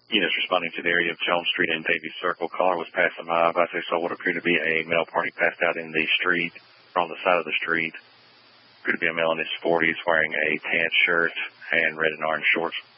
Units responding to the area of Jones Street and Davies Circle. Caller was passing by. Advised they saw what appeared to be a male party passed out in the street, on the side of the street. Appeared to be a male in his 40s wearing a tan shirt and red and orange shorts.